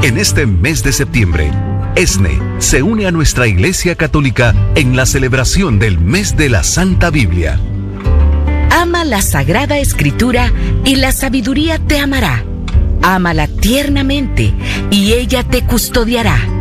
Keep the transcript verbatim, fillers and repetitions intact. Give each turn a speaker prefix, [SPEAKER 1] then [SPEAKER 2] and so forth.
[SPEAKER 1] En este mes de septiembre, ESNE se une a nuestra Iglesia Católica en la celebración del mes de la Santa Biblia.
[SPEAKER 2] Ama la Sagrada Escritura y la sabiduría te amará. Ámala tiernamente y ella te custodiará.